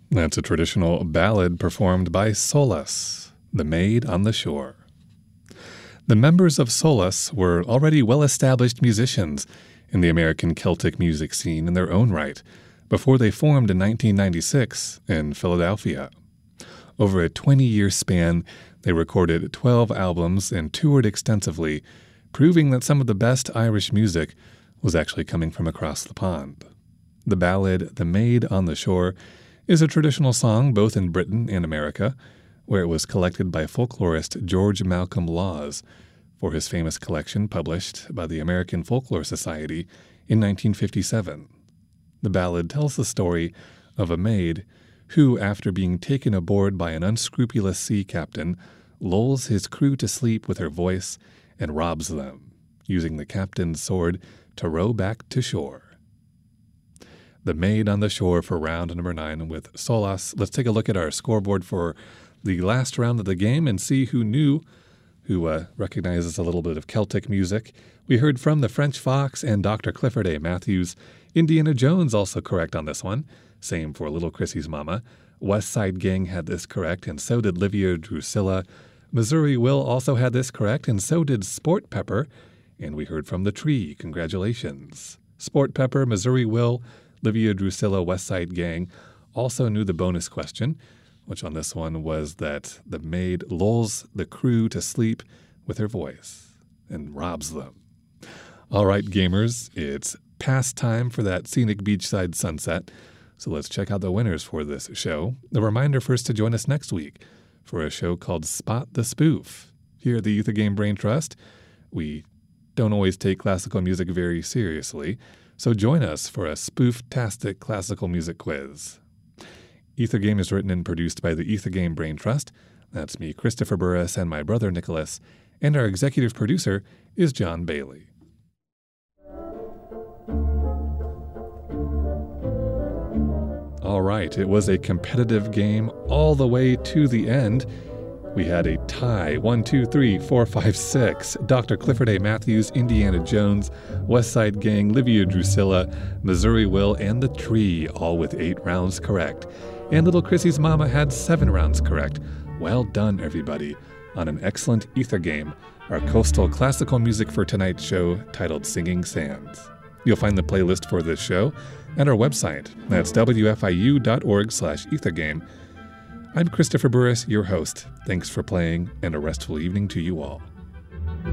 That's a traditional ballad performed by Solace, the Maid on the Shore. The members of Solace were already well-established musicians in the American Celtic music scene in their own right, before they formed in 1996 in Philadelphia. Over a 20-year span, they recorded 12 albums and toured extensively, proving that some of the best Irish music was actually coming from across the pond. The ballad The Maid on the Shore is a traditional song both in Britain and America, where it was collected by folklorist George Malcolm Laws for his famous collection published by the American Folklore Society in 1957. The ballad tells the story of a maid who, after being taken aboard by an unscrupulous sea captain, lulls his crew to sleep with her voice and robs them, using the captain's sword to row back to shore. The Maid on the Shore for round number 9 with Solace. Let's take a look at our scoreboard for the last round of the game and see who recognizes a little bit of Celtic music. We heard from the French Fox and Dr. Clifford A. Matthews. Indiana Jones also correct on this one. Same for Little Chrissy's Mama. West Side Gang had this correct, and so did Livia Drusilla. Missouri Will also had this correct, and so did Sport Pepper. And we heard from The Tree. Congratulations. Sport Pepper, Missouri Will, Livia Drusilla, West Side Gang also knew the bonus question, which on this one was that the maid lulls the crew to sleep with her voice and robs them. All right, gamers, it's past time for that scenic beachside sunset, so let's check out the winners for this show. A reminder first to join us next week for a show called Spot the Spoof. Here at the Youth of Game Brain Trust, we don't always take classical music very seriously, so join us for a spoof-tastic classical music quiz. Ether Game is written and produced by the Ether Game Brain Trust. That's me, Christopher Burris, and my brother Nicholas. And our executive producer is John Bailey. All right, it was a competitive game all the way to the end. We had a tie, 1, 2, 3, 4, 5, 6. Dr. Clifford A. Matthews, Indiana Jones, West Side Gang, Livia Drusilla, Missouri Will, and The Tree, all with 8 rounds correct. And Little Chrissy's Mama had 7 rounds correct. Well done, everybody, on an excellent Ether Game, our coastal classical music for tonight's show titled Singing Sands. You'll find the playlist for this show at our website. That's wfiu.org/ethergame. I'm Christopher Burris, your host. Thanks for playing, and a restful evening to you all.